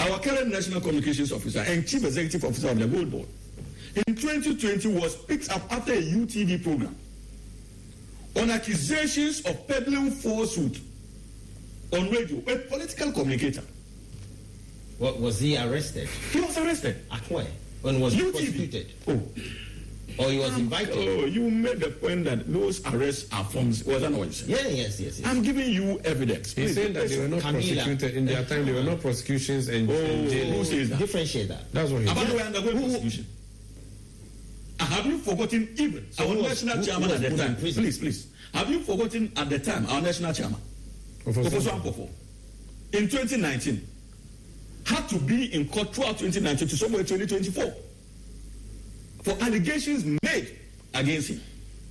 our current National Communications Officer and Chief Executive Officer of the Gold Board, in 2020 was picked up after a UTV program on accusations of peddling falsehood on radio, a political communicator. What, was he arrested? He was arrested. At where? When was he prosecuted? Or he was invited? Oh, you made the point that those arrests are from... Was that what you said? Yes. I'm giving you evidence. He's saying that they were not prosecuted. In their time, there were not prosecutions and jail. Who says that? Differentiate that. That's what he said. About the way undergoing prosecution. Have you forgotten even our national chairman at the time? Please. Have you forgotten at the time our national chairman? In 2019, had to be in court throughout 2019 to somewhere 2024 for allegations made against him.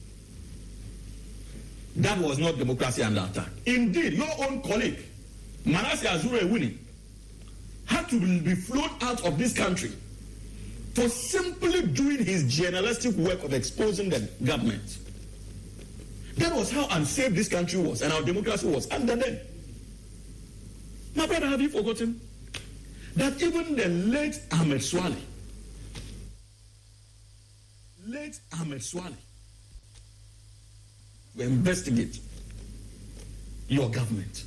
That was not democracy under attack. Indeed, your own colleague, Manasseh Azure-Ewini, had to be flown out of this country for simply doing his journalistic work of exposing the government. That was how unsafe this country was and our democracy was under them. My brother, have you forgotten that even the late Ahmed Swale will investigate your government?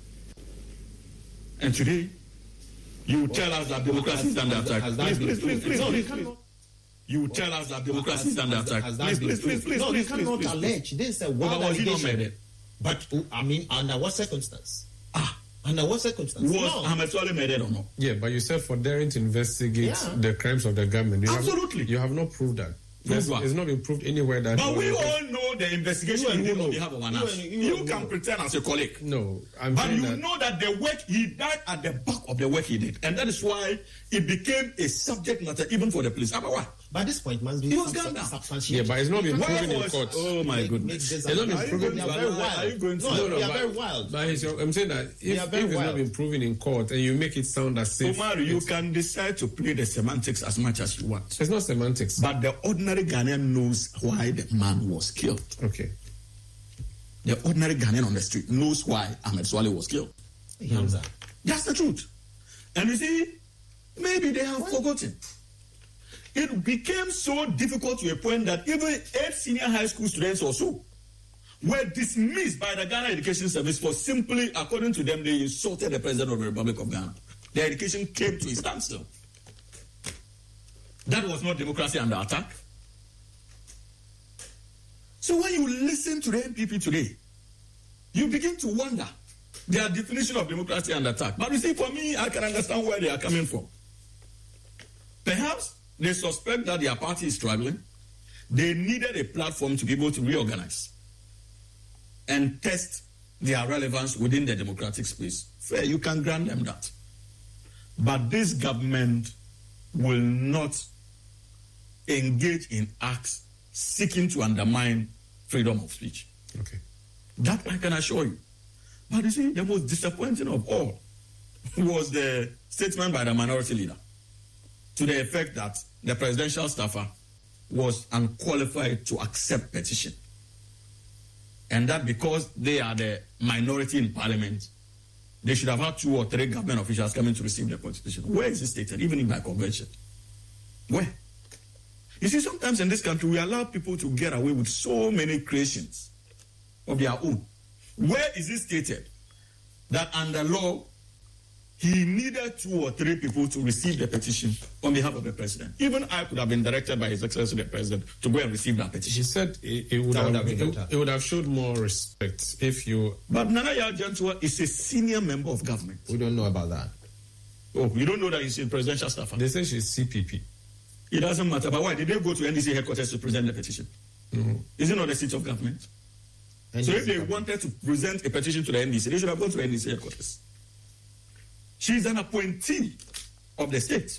And today, you tell us that democracy is under attack. Please. You tell us that democracy is under attack. Please. No, you cannot allege. This is a wild allegation. But, I mean, under what circumstance? Under what circumstance? Was Ahmed Swale murdered or not? Yeah, but you said for daring to investigate the crimes of the government. Absolutely. You have not proved that. It's not been proved anywhere that. But we all know the investigation he did on behalf of Anas. You can pretend as a colleague. No, but you know that the work he died at the back of the work he did, and that is why it became a subject matter even for the police. By this point, man, he was gone down. Yeah, but it's not been proven in court. Oh my goodness! It's not been proven. They are very wild. Are you going to? No, they are very wild. But I'm saying that if it's not been proven in court and you make it sound as safe, Omar, you can decide to play the semantics as much as you want. It's not semantics. But the ordinary Ghanaian knows why the man was killed. Okay. The ordinary Ghanaian on the street knows why Ahmed Swale was killed. That's the truth. And you see, maybe they have forgotten. It became so difficult to a point that even 8 senior high school students or so were dismissed by the Ghana Education Service for simply, according to them, they insulted the President of the Republic of Ghana. Their education came to a standstill. That was not democracy under attack. So when you listen to the NPP today, you begin to wonder their definition of democracy under attack. But you see, for me, I can understand where they are coming from. Perhaps they suspect that their party is struggling. They needed a platform to be able to reorganize and test their relevance within the democratic space. Fair, you can grant them that. But this government will not engage in acts seeking to undermine freedom of speech. Okay. That I can assure you. But you see, the most disappointing of all was the statement by the minority leader to the effect that the presidential staffer was unqualified to accept petition. And that because they are the minority in parliament, they should have had 2 or 3 government officials coming to receive the petition. Where is it stated, even in by convention? Where? You see, sometimes in this country, we allow people to get away with so many creations of their own. Where is it stated that under law, he needed 2 or 3 people to receive the petition on behalf of the president? Even I could have been directed by His Excellency the President to go and receive that petition. He said it would have showed more respect if you... But Nana Yar'Adua is a senior member of government. We don't know about that. Oh, you don't know that he's a presidential staffer? They say she's CPP. It doesn't matter. But why? Did they go to NDC headquarters to present the petition? Mm-hmm. Is it not the seat of government? NDC so if they wanted to present a petition to the NDC, they should have gone to NDC headquarters. She's an appointee of the state.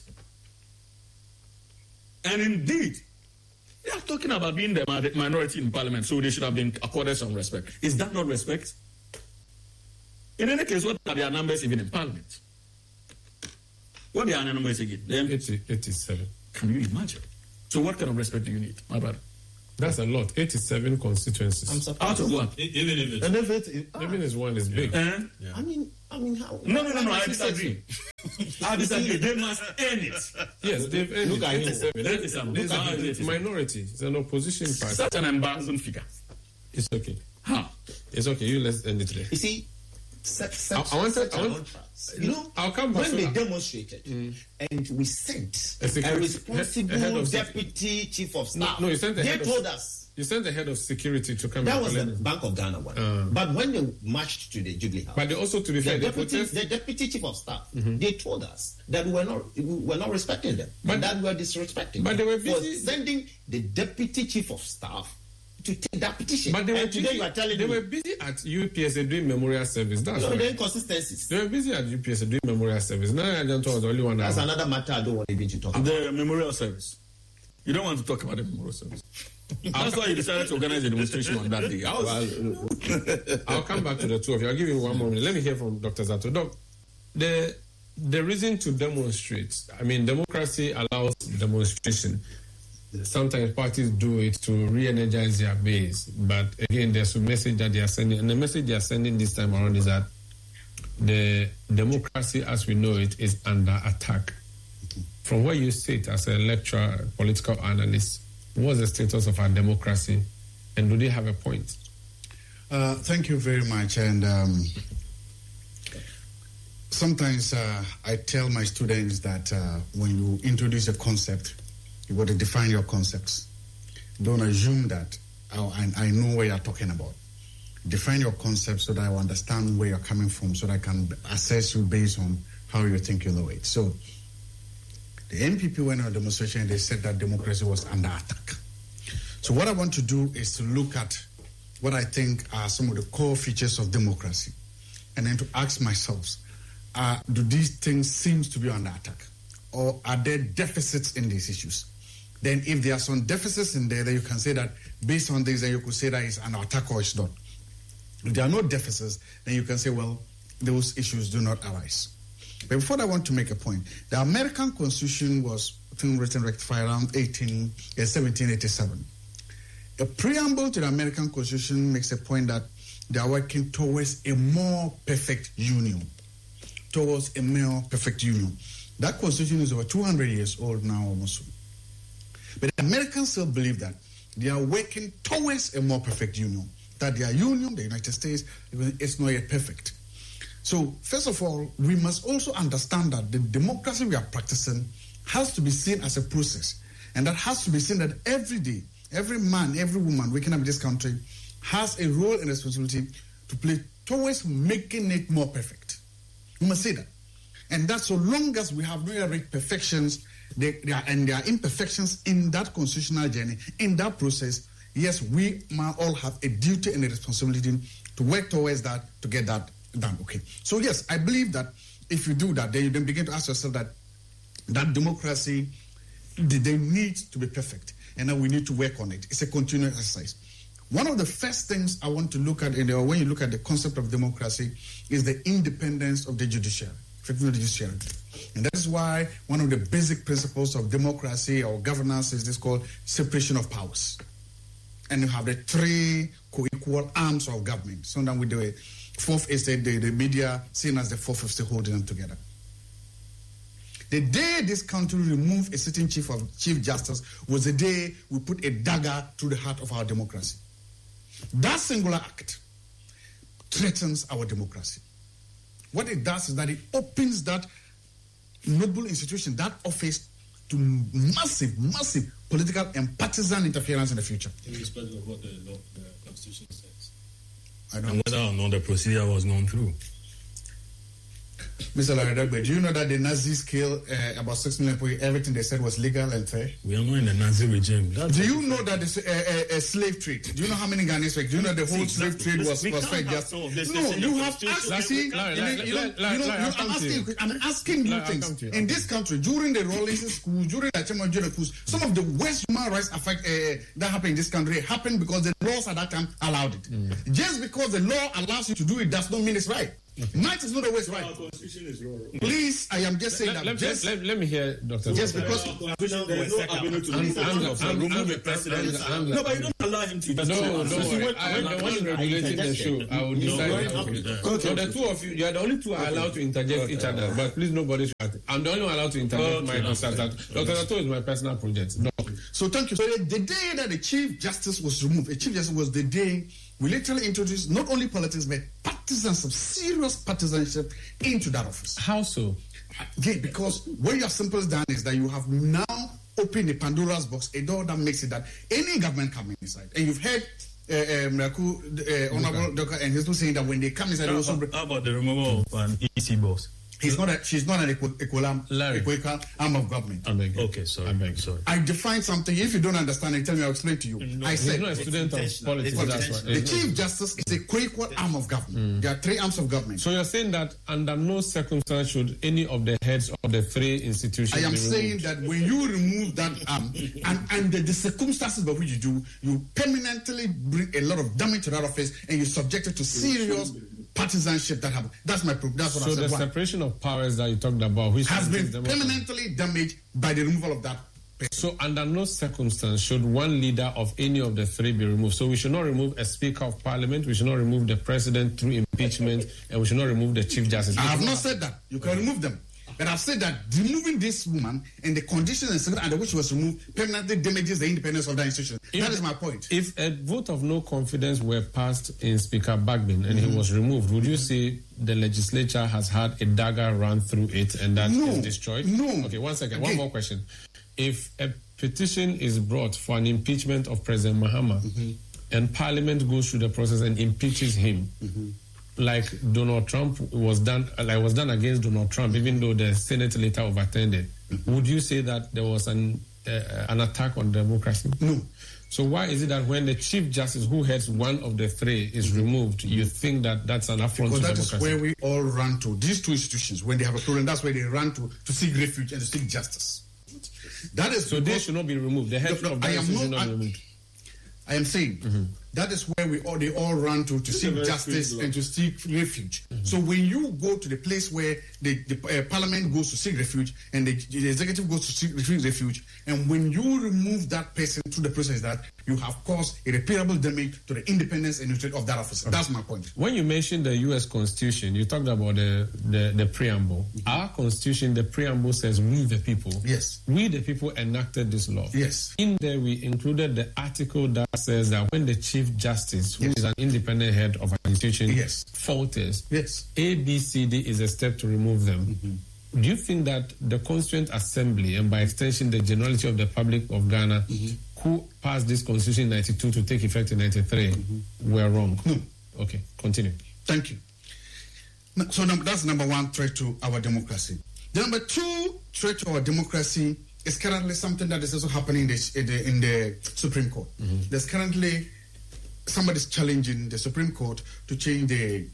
And indeed, they are talking about being the minority in parliament, so they should have been accorded some respect. Is that not respect? In any case, what are their numbers even in parliament? What are their numbers again? 87. Can you imagine? So what kind of respect do you need, my brother? That's a lot. 87 constituencies. Out of what? Even if one is big. Yeah. I mean, how? No. I disagree. I disagree. They must earn it. Yes, they've earned Look at it. It's a minority. It's an opposition party. Such an embarrassing figure. It's okay. Huh? It's okay. You let's end it there. You see, I'll come back when they demonstrated and we sent a responsible deputy chief of staff. No, you sent they told us. You sent the head of security to come. That was the Bank of Ghana one. But when they marched to the Jubilee House, but they also, to be fair, the deputy chief of staff, they told us that we were not respecting them, but that we were disrespecting. But them. They were busy for sending the deputy chief of staff to take that petition. But they were today busy, you are telling they me were busy at UPSA doing memorial service. That's no, right. the inconsistencies. They were busy at UPSA doing memorial service. Now I don't was the only one. That's another matter I don't want even to talk about. The memorial service. You don't want to talk about the memorial service. That's why you decided to organize a demonstration on that day. I'll come back to the two of you. I'll give you one more minute. Let me hear from Dr. Zato. Doc, the reason to demonstrate, I mean, democracy allows demonstration. Sometimes parties do it to re-energize their base. But again, there's a message that they are sending. And the message they are sending this time around is that the democracy as we know it is under attack. From where you sit as a lecturer, political analyst, what's the status of our democracy, and do they have a point? Thank you very much. And sometimes I tell my students that when you introduce a concept, you got to define your concepts. Don't assume that I know what you're talking about. Define your concept so that I understand where you're coming from, so that I can assess you based on how you think you know it. So the NPP went on a demonstration and they said that democracy was under attack. So what I want to do is to look at what I think are some of the core features of democracy, and then to ask myself, do these things seem to be under attack? Or are there deficits in these issues? Then if there are some deficits in there, then you can say that based on this, then you could say that it's an attack or it's not. If there are no deficits, then you can say, well, those issues do not arise. But before that, I want to make a point. The American Constitution was written rectified around 1787. A preamble to the American Constitution makes a point that they are working towards a more perfect union. Towards a more perfect union. That Constitution is over 200 years old now almost. But the Americans still believe that they are working towards a more perfect union. That their union, the United States, is not yet perfect. So, first of all, we must also understand that the democracy we are practicing has to be seen as a process. And that has to be seen that every day, every man, every woman waking up in this country has a role and responsibility to play towards making it more perfect. We must say that. And that so long as we have no reached perfections, there are imperfections in that constitutional journey, in that process, yes, we might all have a duty and a responsibility to work towards that, to get that done. Okay. So yes, I believe that if you do that, then you then begin to ask yourself that democracy, they need to be perfect, and now we need to work on it. It's a continuous exercise. One of the first things I want to look at when you look at the concept of democracy is the independence of the judiciary, and that is why one of the basic principles of democracy or governance is this called separation of powers. And you have the three co-equal arms of government. Sometimes we do it. Fourth is the media, seen as the fourth is holding them together. The day this country removed a sitting chief justice was the day we put a dagger through the heart of our democracy. That singular act threatens our democracy. What it does is that it opens that noble institution, that office, to massive political and partisan interference in the future. In respect of what the Constitution says. And whether or not the procedure was gone through. Mr. Laredagbe, do you know that the Nazis killed about 6 million people? Everything they said was legal and fair? We are not in the Nazi regime. Do you know that a slave trade? Do you know how many Ghanaians were? Do you know the whole slave trade was fair? Just no, you have asked. See, I'm asking you things. In this country, during the Rawlings schools, during the Chema schools, some of the worst human rights that happened in this country happened because the laws at that time allowed it. Just because the law allows you to do it does not mean it's right. Might is not always right. constitution is wrong. Please, I am just saying that. Let me hear Dr. Just because There is no ability to remove the president. No, but you don't allow him to. No, I am the one regulating the show. I will decide. So the two of you are the only two are allowed to interject each other. But please, nobody should. I'm the only one allowed to interject my consultant. Dr. Zato is my personal project. No. So thank you. So the day that the Chief Justice was removed, the Chief Justice was the day we literally introduced not only politics but partisanship, serious partisanship into that office. How so? Again, because what you have simply done is that you have now opened the Pandora's box, a door that makes it that any government come inside. And you've heard Honorable Doka and he's saying that when they come inside, they also. How about the removal of an EC boss? She's not an equal arm of government. Okay, sorry. I define something. If you don't understand it, tell me, I'll explain to you. I said, he's not a student of politics. That's right. The Chief Justice is a co-equal arm of government. There are three arms of government. So you're saying that under no circumstance should any of the heads of the three institutions I am saying that when you remove that arm, and the circumstances by which you do, you permanently bring a lot of damage to that office and you subject it to serious partisanship that happens. That's my proof. That's what I said. So the separation of powers that you talked about, which has been permanently damaged by the removal of that person. So under no circumstance should one leader of any of the three be removed. So we should not remove a Speaker of Parliament, we should not remove the President through impeachment, and we should not remove the Chief Justice. I have not said that. You can remove them. But I've said that removing this woman and the conditions and circumstances under which she was removed permanently damages the independence of the institution. That is my point. If a vote of no confidence were passed in Speaker Bagbin and he was removed, would you say the legislature has had a dagger run through it and that is destroyed? No. Okay, 1 second. One more question. If a petition is brought for an impeachment of President Mahama and Parliament goes through the process and impeaches him, like Donald Trump was done against Donald Trump, even though the Senate later overturned it, would you say that there was an attack on democracy? No. So why is it that when the Chief Justice, who heads one of the three, is removed, you think that that's an affront to democracy? Because that is where we all run to. These two institutions, when they have a problem, that's where they run to seek refuge and to seek justice. That is so they should not be removed. The head of the institution should not be removed. I am saying that is where they all run to seek justice and to seek refuge. So when you go to the place where the Parliament goes to seek refuge and the executive goes to seek refuge, and when you remove that person through the process, that you have caused irreparable damage to the independence and integrity of that office. That's my point. When you mentioned the U.S. Constitution, you talked about the preamble. Our Constitution, the preamble says we the people. Yes. We the people enacted this law. Yes. In there, we included the article that says that when the Chief Justice, who is an independent head of an institution, falters, A, B, C, D is a step to remove them. Do you think that the Constituent Assembly, and by extension the generality of the public of Ghana, who passed this Constitution in 92 to take effect in 93, were wrong? No. Okay, continue. Thank you. So that's number one threat to our democracy. The number two threat to our democracy is currently something that is also happening in the Supreme Court. There's currently somebody's challenging the Supreme Court to change the...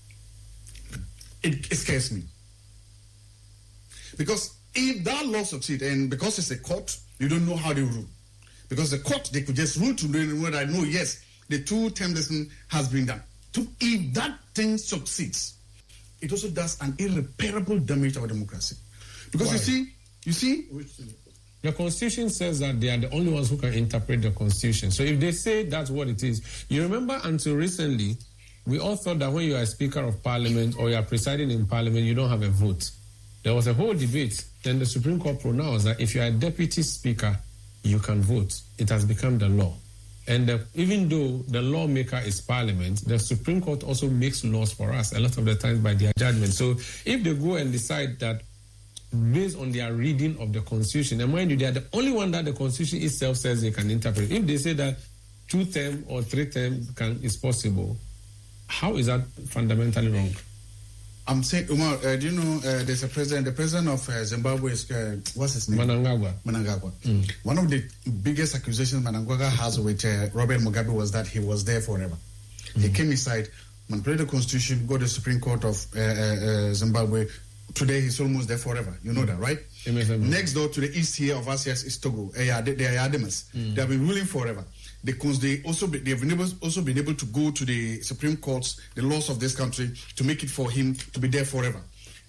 It scares me. Because if that law succeeds, and because it's a court, you don't know how they rule. Because the court, they could just rule to the word I know, yes, the two-term lesson has been done. If that thing succeeds, it also does an irreparable damage to our democracy. Because Why? you see, the Constitution says that they are the only ones who can interpret the Constitution. So if they say that's what it is, you remember until recently, we all thought that when you are a Speaker of Parliament or you are presiding in Parliament, you don't have a vote. There was a whole debate. Then the Supreme Court pronounced that if you are a Deputy Speaker, you can vote. It has become the law. And even though the lawmaker is Parliament, the Supreme Court also makes laws for us a lot of the times by their judgment. So if they go and decide that based on their reading of the Constitution, and mind you, they are the only one that the Constitution itself says they can interpret. If they say that 2-term or 3-term is possible, how is that fundamentally wrong? I'm saying, Umar, do you know there's a president, the president of Zimbabwe is, what's his name? Mnangagwa. One of the biggest accusations Mnangagwa has with Robert Mugabe was that he was there forever. He came inside, manipulated the Constitution, go to the Supreme Court of Zimbabwe. Today he's almost there forever. You know that, right? Next door to the east here of us is Togo. They are Ademas. They have been ruling forever. They've also been able to go to the Supreme Courts, the laws of this country, to make it for him to be there forever.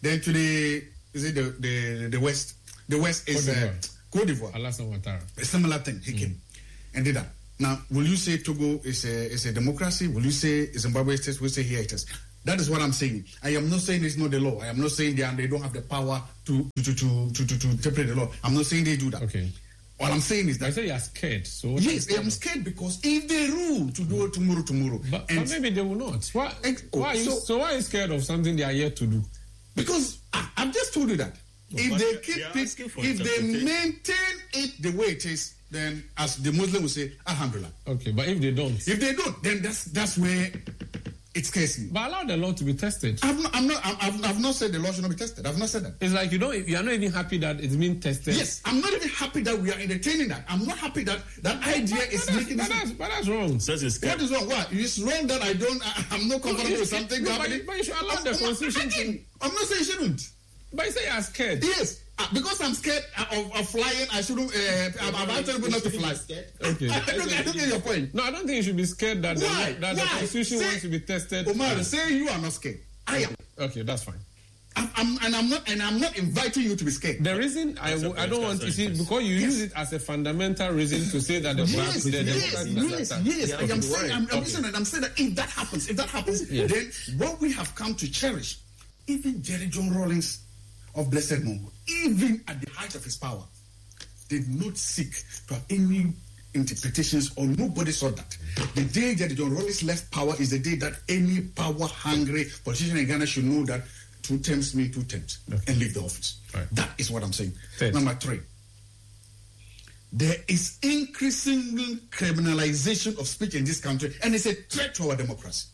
Then to the west. The west is Cote d'Ivoire. Alassane Ouattara. A similar thing. He came and did that. Now, will you say Togo is a democracy? Will you say Zimbabwe State? Will you say here it is? That is what I'm saying. I am not saying it's not the law. I am not saying they don't have the power to interpret the law. I'm not saying they do that. Okay. All I'm saying is that I say you are scared. So yes, I am scared because if they rule to do it tomorrow, but maybe they will not. Why are you scared of something they are yet to do? Because I've just told you that if they keep it, if they maintain it the way it is, then as the Muslim will say, Alhamdulillah. Okay, but if they don't, then that's where it scares me. But allow the law to be tested. I've not said the law should not be tested. I've not said that. It's like you are not even happy that it's being tested. Yes, I'm not even happy that we are entertaining that. I'm not happy that idea is making this. But that's wrong. What is wrong? What? It's wrong that I'm not comfortable with something happening. But you should allow the constitution. I'm not saying you shouldn't. But you say you are scared. Yes. Because I'm scared of flying, I shouldn't. I'm actually not to fly. Okay. I don't get your point. No, I don't think you should be scared that the constitution wants to be tested. Omar, say you are not scared. I am. Okay, that's fine. I'm not inviting you to be scared. The reason I don't want to see because you use it as a fundamental reason to say that the yes. I'm saying that if that happens, then what we have come to cherish, even Jerry John Rawlings of Blessed Mongo, even at the height of his power, did not seek to have any interpretations, or nobody saw that. The day that John Rawlings left power is the day that any power-hungry politician in Ghana should know that 2 terms mean 2 terms and leave the office. Right. That is what I'm saying. Number 3, there is increasing criminalization of speech in this country, and it's a threat to our democracy.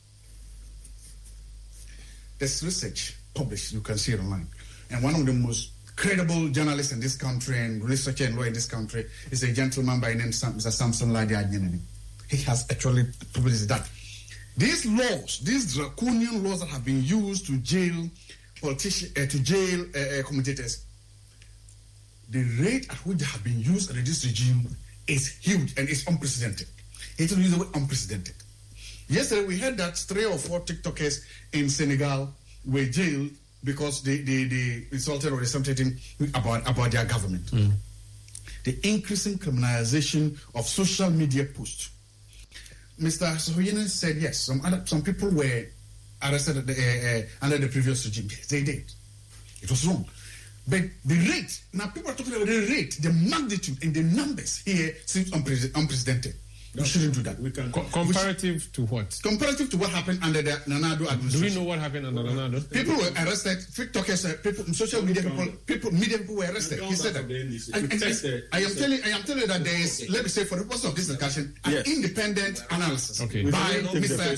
There's research published, you can see it online. And one of the most credible journalists in this country and researcher and lawyer in this country is a gentleman by the name Mr. Samson Ladi Adjenini. He has actually published that. These laws, these draconian laws that have been used to jail politicians, commentators, the rate at which they have been used under this regime is huge and it's unprecedented. It's use the word unprecedented. Yesterday we heard that 3 or 4 TikTokers in Senegal were jailed because they insulted or something about their government. The increasing criminalization of social media posts. Mr. Sohoyene said yes, some people were arrested under the previous regime. Yes, they did. It was wrong. But the rate, now people are talking about the rate, the magnitude and the numbers here seems unprecedented. We shouldn't do that. Comparative to what? Comparative to what happened under the Nanado administration. Do we know what happened under Nanado? People were arrested. TikTokers, people, social media people were arrested. He said that. I am telling you that there is, let me say, for the purpose of this discussion, an independent analysis by Mr.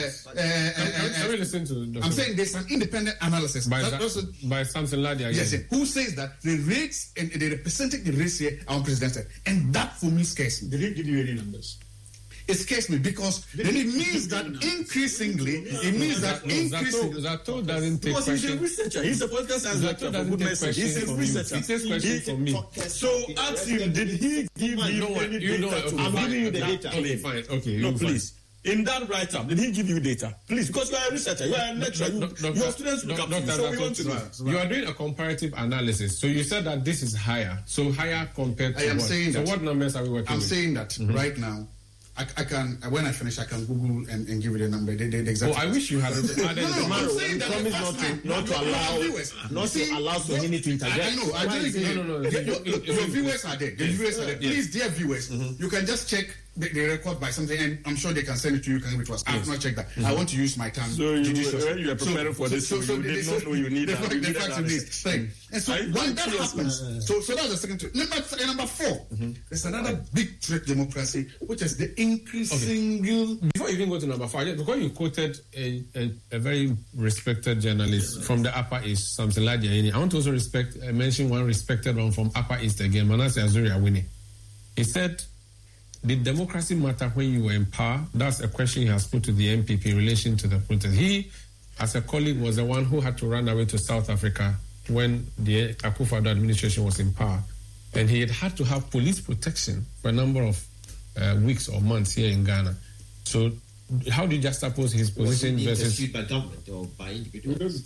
I'm saying there's an independent analysis by Samson Ladi. Yes, who says that the rates and the representing the rates here are unprecedented, and that for me scares me. Did he give you any numbers? It scares me because then it means that increasingly, Zato doesn't take questions. He's a researcher. He's a political science lecturer for goodness sake. He's a researcher. He takes questions from me. So ask him, did he give you any data? I'm giving you the data. Okay, fine. Okay, no, please. In that write-up, did he give you data? Please, because you are a researcher, you are a lecturer, your students look up to you, so we want to know. You are doing a comparative analysis. So you said that this is higher. So higher compared to what? So what numbers are we working with? I'm saying that right now, I can, when I finish, I can Google and give you the number, the exact. Oh, I wish you had added I'm saying that not to allow Sohini to interject. No. Your viewers are there. The viewers are there. Please, dear viewers, you can just check the record by something, and I'm sure they can send it to you. You can give it to us. I have not checked that. I want to use my time. So when you are preparing for this, you did not know you need that. And so when that happens, so that's the second thing. Number 4, there's another big threat to democracy, which is the increasing. Before you even go to number 5, because you quoted a very respected journalist from the Upper East, Samson Ladi Adjenini, I want to also mention one respected one from Upper East again, Manasseh Azuri-Awini. He said, did democracy matter when you were in power? That's a question he has put to the MPP in relation to the protest. He, as a colleague, was the one who had to run away to South Africa when the Akufo-Addo administration was in power. And he had to have police protection for a number of weeks or months here in Ghana. So how do you juxtapose his position versus... by government or by individuals?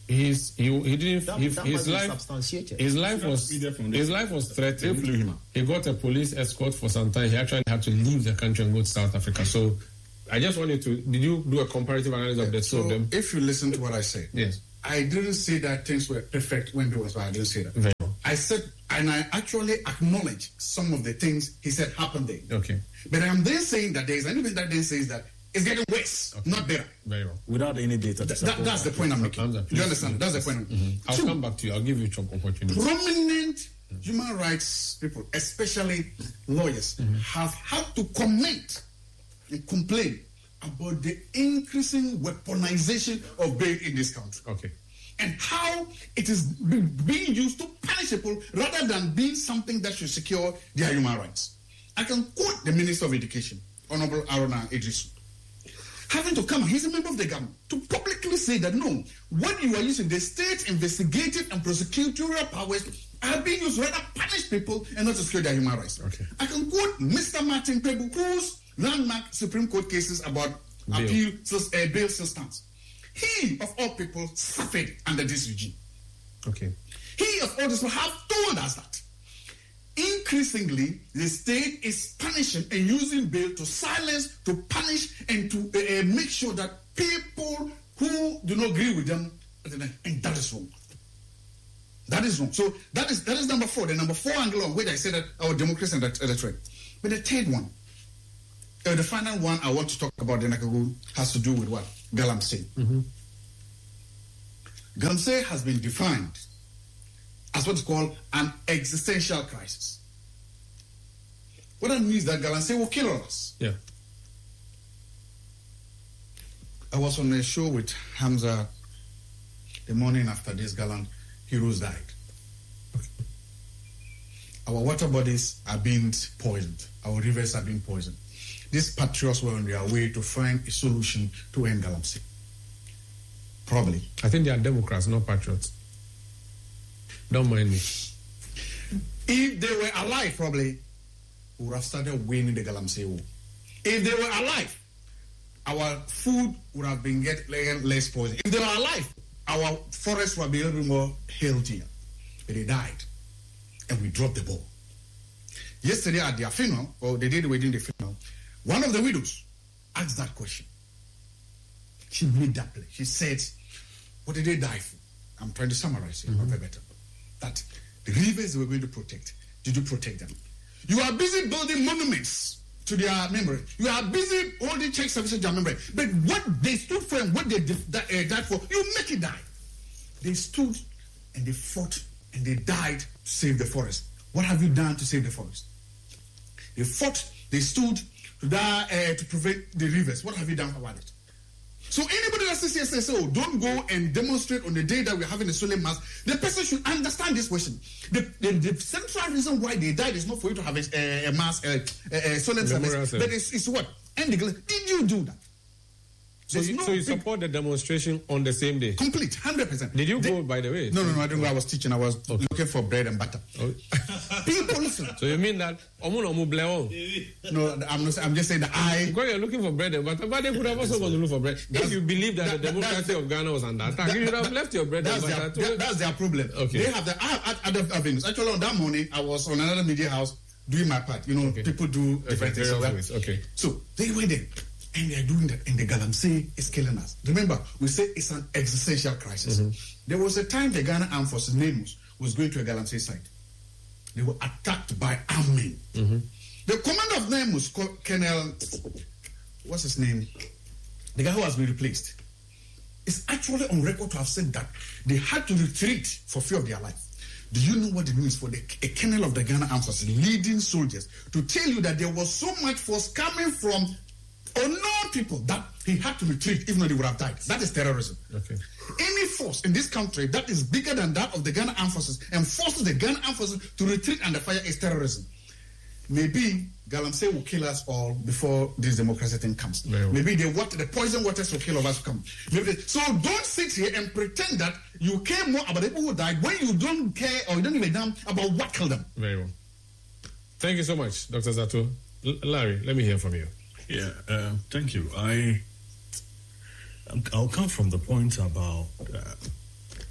He didn't. That His must be life. substantiated. His life was threatened. They flew him out. He got a police escort for some time. He actually had to leave the country and go to South Africa. So, I just wanted to. Did you do a comparative analysis of the two of them? If you listen to what I said, Yes. I didn't say that things were perfect when they was. I didn't say that. Very well. I said, and I actually acknowledge some of the things he said happened there. Okay. But I'm then saying that there is anything that then says that it's getting worse, not better. Very well. Without any data to support That's the point I'm making. Hamza, You understand? That's the point I'm making. I'll come back to you. I'll give you some opportunity. Prominent human rights people, especially lawyers, have had to comment and complain about the increasing weaponization of bail in this country. Okay. And how it is being used to punish people rather than being something that should secure their human rights. I can quote the Minister of Education, Honorable Aruna Idrisu, having to come, he's a member of the government, to publicly say that no, what you are using, the state investigative and prosecutorial powers are being used to rather punish people and not to secure their human rights. Okay. I can quote Mr. Martin Pebu, whose landmark Supreme Court cases about bail still stands. He, of all people, suffered under this regime. Okay. He, of all people, have told us that increasingly the state is punishing and using bail to silence, to punish, and to make sure that people who do not agree with them, and that is wrong. That is wrong. So that is number 4. The number 4 angle on which I said that our democracy and the threat. But the third one, the final one I want to talk about then has to do with what? Galamsey. Galamsey has been defined as what's called an existential crisis. What that means is that Galamsey will kill us. Yeah. I was on a show with Hamza the morning after these gallant heroes died. Our water bodies are being poisoned. Our rivers are being poisoned. These patriots were on their way to find a solution to end Galamsey. Probably. I think they are Democrats, not patriots. Don't mind me. If they were alive, probably, we would have started winning the Galamsey war. If they were alive, our food would have been getting less poison. If they were alive, our forests would have been a little more healthier. But they died, and we dropped the ball. Yesterday at their funeral, or the day they were doing the funeral, one of the widows asked that question. She made that play. She said, what did they die for? I'm trying to summarize it, not better. That the rivers they were going to protect, did you protect them? You are busy building monuments to their memory. You are busy holding check services to their memory. But what they stood for and what they died for, you make it die. They stood and they fought and they died to save the forest. What have you done to save the forest? They fought, they stood to die to prevent the rivers. What have you done about it? So anybody that says, oh, don't go and demonstrate on the day that we're having a solemn mass, the person should understand this question. The central reason why they died is not for you to have a mass, solemn service, but it's what? Did you do that? So you support the demonstration on the same day? Complete, 100%. Did you go, by the way? No, I didn't go. I was teaching. I was looking for bread and butter. Oh. People listen. So you mean that? No, I'm just saying that Because you're looking for bread and butter, but they could have also gone to look for bread. If you believe that the democracy of Ghana was under attack, you should have left your bread and butter. That's their problem. Okay. They have other avenues. Actually, on that morning, I was on another media house doing my part. People do different things. Okay. So they were there. And they are doing that, and the Galamsey is killing us. Remember, we say it's an existential crisis. There was a time the Ghana Armed Forces, NAMUS, was going to a Galamsey site. They were attacked by armed men. The commander of NAMUS, Colonel, what's his name? The guy who has been replaced, is actually on record to have said that they had to retreat for fear of their life. Do you know what it means for a colonel of the Ghana Armed Forces leading soldiers to tell you that there was so much force coming from unknown people that he had to retreat even though they would have died? That is terrorism. Okay. Any force in this country that is bigger than that of the Ghana Armed Forces and forces the Ghana Armed Forces to retreat under fire is terrorism. Maybe Galamsey will kill us all before this democracy thing comes. Well. Maybe the poison waters will kill us come. So don't sit here and pretend that you care more about the people who died when you don't care or you don't give a damn about what killed them. Very well. Thank you so much, Dr. Zato. Larry, let me hear from you. Yeah, thank you. I'll come from the point about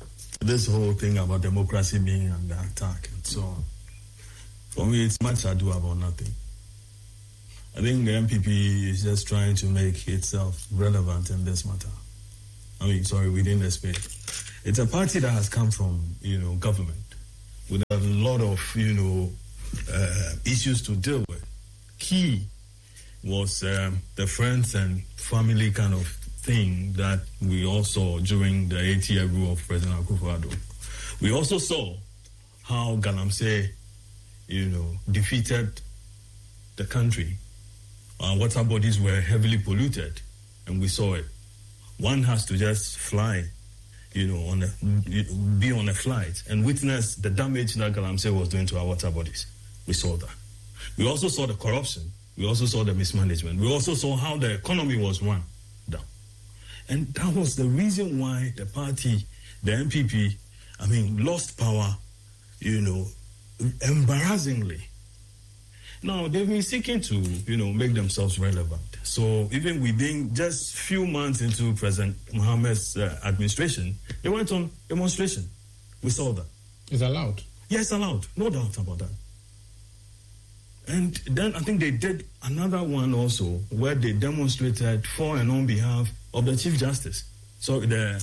this whole thing about democracy being under attack and so on. For me, it's much ado about nothing. I think the MPP is just trying to make itself relevant in this matter. Within the space. It's a party that has come from, government with a lot of, issues to deal with. Key was the friends and family kind of thing that we all saw during the 8-year rule of President Akufo-Addo. We also saw how Galamsey, defeated the country. Our water bodies were heavily polluted, and we saw it. One has to just fly, be on a flight and witness the damage that Galamsey was doing to our water bodies. We saw that. We also saw the corruption. We also saw the mismanagement. We also saw how the economy was run down. And that was the reason why the party, the MPP, lost power, embarrassingly. Now, they've been seeking to, make themselves relevant. So even within just few months into President Mohammed's administration, they went on demonstration. We saw that. It's allowed? Yes, allowed. No doubt about that. And then I think they did another one also where they demonstrated for and on behalf of the Chief Justice. So the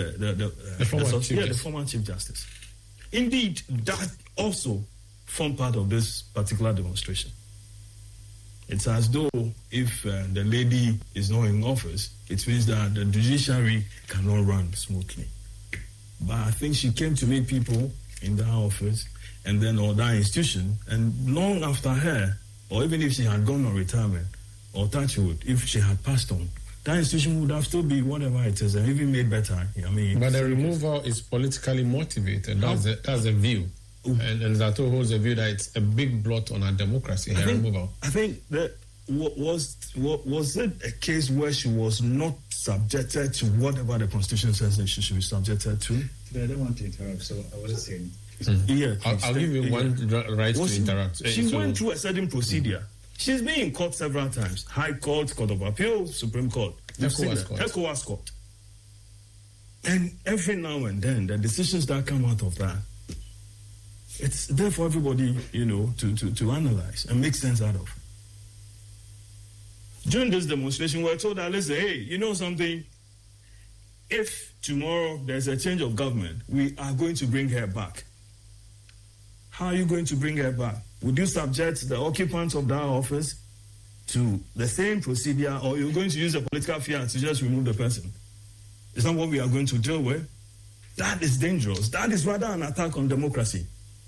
former Chief Justice. Indeed, that also formed part of this particular demonstration. It's as though if the lady is not in office, it means that the judiciary cannot run smoothly. But I think she came to meet people in that office and then or that institution, and long after her, or even if she had gone on retirement, or touch wood, if she had passed on, that institution would have still been whatever it is, and even made better. But the removal is politically motivated. That's the view. And Zato holds the view that it's a big blot on our democracy. Removal. I think that was it a case where she was not subjected to whatever the Constitution says that she should be subjected to? I don't want to interrupt, so I was just saying. Yeah, I'll give you one right to interrupt. She went through a certain procedure. She's been in court several times. High Court, Court of Appeal, Supreme Court. ECOWAS Court. And every now and then, the decisions that come out of that, it's there for everybody, to analyze and make sense out of. During this demonstration, we were told that, listen, hey, you know something? If tomorrow there's a change of government, we are going to bring her back. How are you going to bring her back? Would you subject the occupants of that office to the same procedure, or you're going to use a political fear to just remove the person? It's not what we are going to deal with. That is dangerous. That is rather an attack on democracy.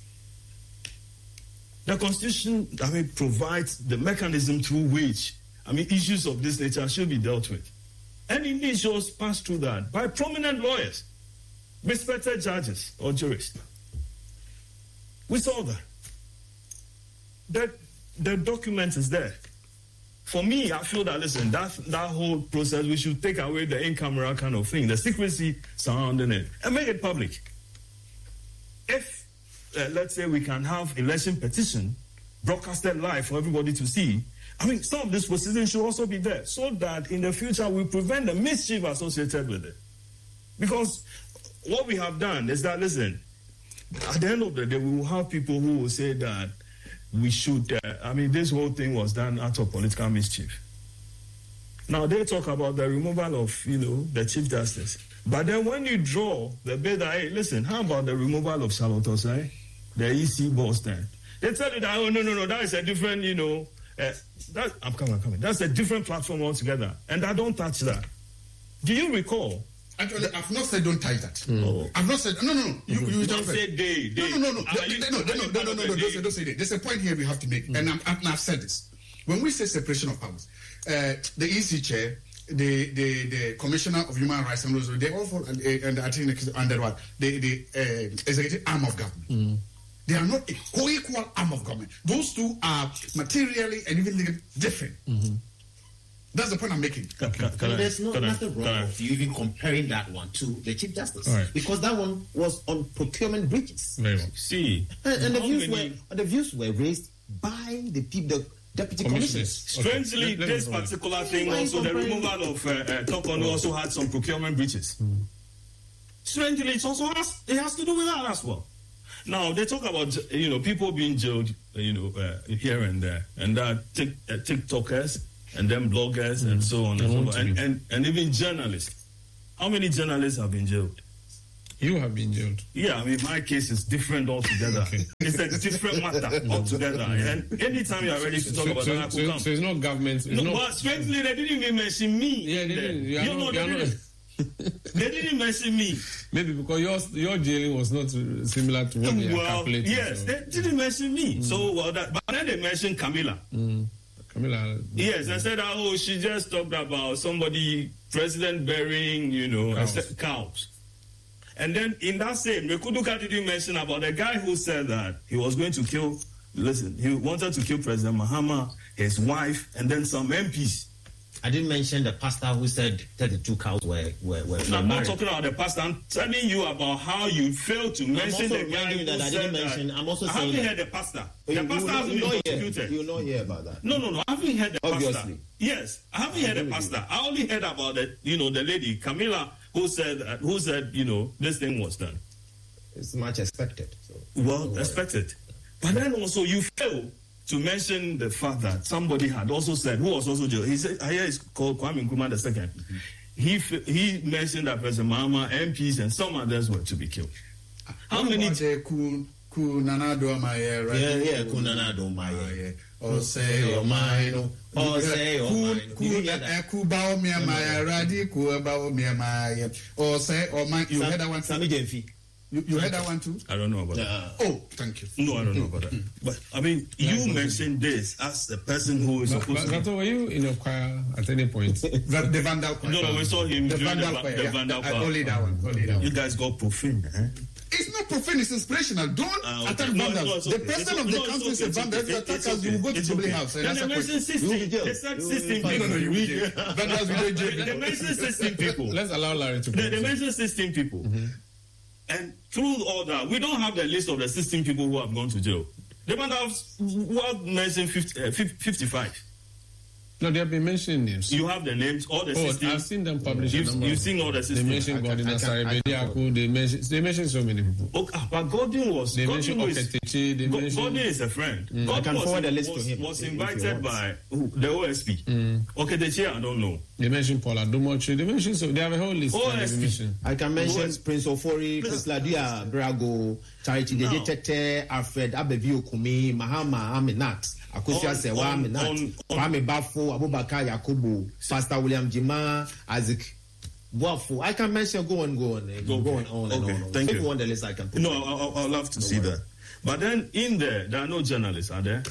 The Constitution, provides the mechanism through which, issues of this nature should be dealt with. And indeed, she was passed through that by prominent lawyers, respected judges or jurists. We saw that. The document is there. For me, I feel that, listen, that whole process, we should take away the in-camera kind of thing, the secrecy surrounding it, and make it public. If, let's say, we can have election petition broadcasted live for everybody to see, some of this proceedings should also be there, so that in the future we prevent the mischief associated with it. Because what we have done is that, listen, at the end of the day, we will have people who will say that we should, this whole thing was done out of political mischief. Now, they talk about the removal of, the Chief Justice. But then when you draw the bit that, hey, listen, how about the removal of Charlotte Osai, the EC boss then? They tell you that, oh, no, that is a different, I'm coming. That's a different platform altogether. And I don't touch that. Do you recall? Actually, I've not said don't touch that. Oh. I've not said no. You don't say they. No. Don't say they. There's a point here we have to make, and I've said this. When we say separation of powers, the EC chair, the Commissioner of Human Rights and they all fall and I think under what the executive arm of government. They are not a co-equal arm of government. Those two are materially and even legally different. That's the point I'm making. There's nothing wrong with you even comparing that one to the Chief Justice, because that one was on procurement breaches. Very well. See, and the views were raised by the deputy commissioners. Strangely, this particular thing also, the removal of Tokono also had some procurement breaches. strangely, it has to do with that as well. Now they talk about people being jailed here and there, and that TikTokers and then bloggers and so on and so on, and even journalists. How many journalists have been jailed? You have been jailed. Yeah, I mean, my case is different altogether. Okay. It's a different matter altogether. And anytime you are ready to talk about that, so it's not government. But strangely, they didn't even mention me. Yeah, they didn't. They didn't mention me. Maybe because your jailing was not similar to what they are calculating. Yes, they didn't mention me. But then they mentioned Camilla. Camilla. Yes, I said, she just talked about somebody, president burying, cows. And then in that same, Mekuduka didn't mention about the guy who said that he was going to kill, he wanted to kill President Mahama, his wife, and then some MPs. I didn't mention the pastor who said 32 cows were I'm not talking about the pastor. I'm telling you about how you failed to mention the guy who said that. I'm also I saying haven't heard the pastor. The pastor hasn't been prosecuted. You will not hear about that. No. I haven't heard the pastor. Obviously. Yes, I haven't heard the pastor. I only heard about the lady Camilla who said this thing was done. It's much expected. So expected. But then also you failed to mention the fact that somebody had also said, who was also jailed. He said, here is called Kwame Nkrumah II. Mm-hmm. He mentioned that President Mahama, MPs, and some others were to be killed. How many? Kunana Domaye, right? Yeah, Kunana Domaye. Or say, or mine, or say, or mine. Kubao Miamaya, Radi, Kubao Miamaya, or say, or mine. You heard that one? Sami Genfi. You heard that one too? I don't know about that. Oh, thank you. No, I don't know about that. But I mean, you mentioned this as the person who is supposed to. But were you in a choir at any point? The Vandal choir. No, we saw him the during Vandal choir. The Vandal choir. Only that one. You guys got profane, eh? It's not profane, it's inspirational. Don't attack Vandals. The president of the council is a Vandal. If you attack us, you will go to Jubilee House. And they mentioned 16. They said 16 people. No, you will jail. Vandals will go jail. They mentioned 16 people. Let's allow Larry to They mentioned 16 people. Mm-hmm. And through all that, we don't have the list of the 16 people who have gone to jail. They might have mentioned 55. No, they have been mentioning names. You have the names, all the 16. I've seen them published. You've seen all the 16. They mentioned Gordon Asare Bediako. They mentioned so many people. Okay, but Gordon was. They mentioned Oketechi. Gordon is a friend. I can forward the list to him. Was invited by the OSP. Oketechi, I don't know. They mentioned Paula Dumoche. They mentioned so. They have a whole list. OSP. I can mention Prince Ofori, Prince Ladia Brago, Charity Tete, Alfred Abevi Okumi, Mahama Aminat. Akosia Sewa Aminat, Kwame Bafo, Abubakar Yakubu, Pastor William Jima, Isaac Boafo. I can mention go on and on. Thank you. If you want the list, I can put I'll love to see that. But then in there are no journalists, are there?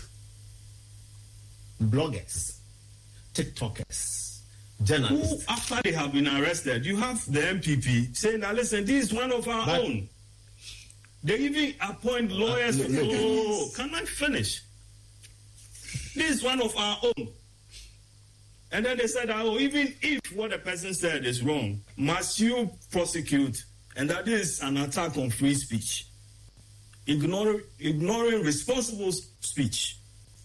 Bloggers, TikTokers, journalists. Who, after they have been arrested, you have the MPP saying, now listen, this is one of our own. They even appoint lawyers. Can I finish? This is one of our own. And then they said, even if what the person said is wrong, must you prosecute? And that is an attack on free speech. Ignoring responsible speech.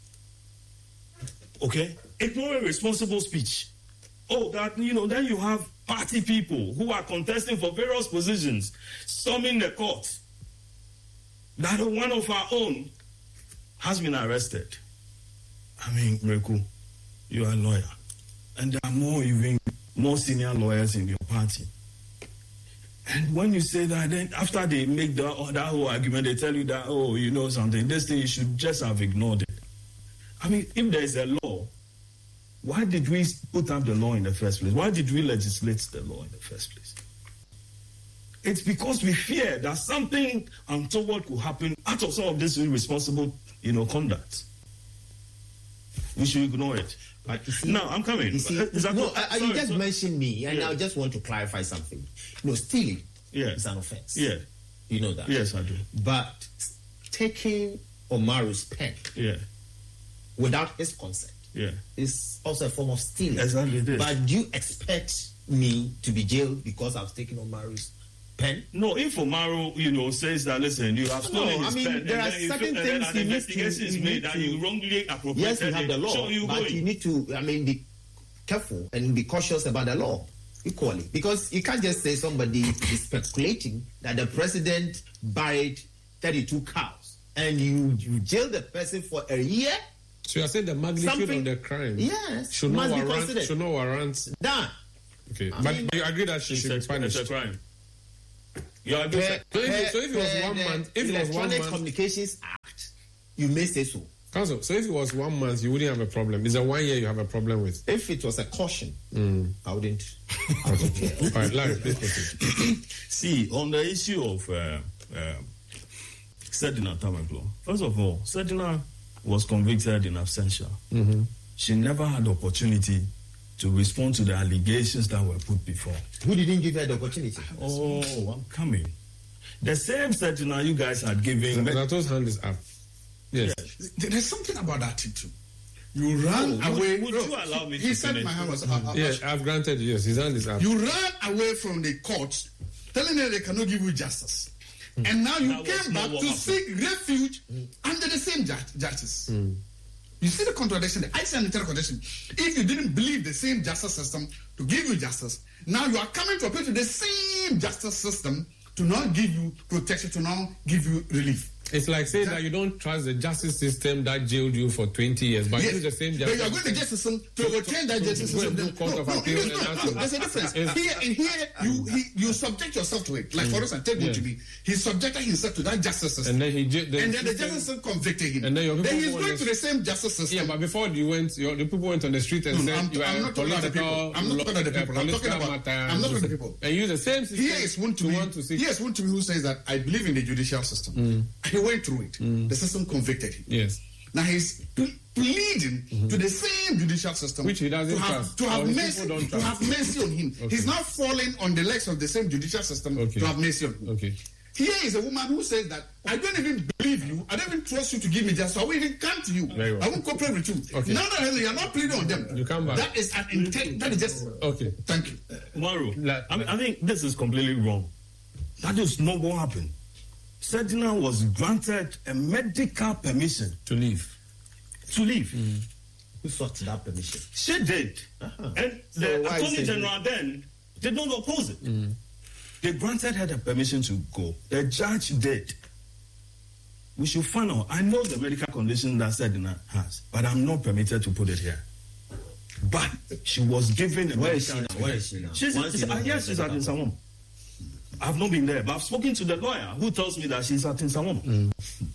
Okay? Ignoring responsible speech. Then you have party people who are contesting for various positions, storming the court. That one of our own has been arrested. I mean, Reku, you are a lawyer. And there are more senior lawyers in your party. And when you say that, then after they make that whole argument, they tell you that, you know something, this thing you should just have ignored it. I mean, if there is a law, why did we put up the law in the first place? Why did we legislate the law in the first place? It's because we fear that something untoward could happen out of some of this irresponsible, conduct. We should ignore it. But you see, now I'm coming. You just mentioned me, and I just want to clarify something. Stealing is an offense. Yeah, you know that. Yes, I do. But taking Omaru's pen, without his consent, is also a form of stealing. Exactly. But do you expect me to be jailed because I've taken Omaru's pen? No, if Omaru, says that, listen, you have stolen his pen, there are certain things an investigation is made that you wrongly appropriated. Yes, we have the law, but you need to, be careful and be cautious about the law. equally. Because you can't just say somebody is speculating that the president buried 32 cows and you jail the person for a year. So you're saying the magnitude of the crime should not warrant. Done. Okay, but you agree that she should be punished. It's a crime. You agree? So if it was 1 month, if it was 1 month, Communications Act, you may say so. Counsel, so if it was 1 month, you wouldn't have a problem. It's a 1 year you have a problem with. If it was a caution, I wouldn't. All right, Larry, please proceed. See, on the issue of Sedina Tameklo, first of all, Sedina was convicted in absentia. Mm-hmm. She never had the opportunity to respond to the allegations that were put before. Who didn't give her the opportunity? Oh, I'm coming. The same Sedina you guys had given. Zato's hand is up. Yes. There's something about that too. You ran away. Would you allow me he to said finish? my hand was Yes, I've granted you. Yes, his hand is up. You ran away from the court, telling them they cannot give you justice. And now you came back to seek refuge under the same justice. You see the contradiction, the identical contradiction. If you didn't believe the same justice system to give you justice, now you are coming to appeal to the same justice system to not give you protection, to now give you relief. It's like saying that you don't trust the justice system that jailed you for 20 years, but yes, use the same justice. But you are going to justice system to overturn that justice system. There's a difference. Here, you subject yourself to it. Like for instance, take what to be. He subjected himself to that justice system. And then the justice system convicted him. And then he's going to the same justice system. Yeah, but before you went, the people went on the street and said you are political. I'm not talking about the people. I'm talking about the people. And use the same system. Here is one to me who says that I believe in the judicial system. He went through it. The system convicted him. Yes. Now he's pleading to the same judicial system, which he doesn't trust. To have mercy on him. Okay. He's now falling on the legs of the same judicial system to have mercy on him. Okay. Here is a woman who says that I don't even believe you, I don't even trust you to give me justice, so I won't even come to you. Well. I won't cooperate with you. Okay. Now that you are not pleading on them, you come back. That is an intent. That is just okay. Thank you. Maru, I think this is completely wrong. That is not what happened. Sedina was granted a medical permission to leave. Who sought that permission? She did. And the Attorney General then did not oppose it. They granted her the permission to go. The judge did. We should find out. I know the medical condition that Sedina has, but I'm not permitted to put it here. But she was given a Where medical. is she now? She's at Insamom. I've not been there, but I've spoken to the lawyer who tells me that she's at Insamom.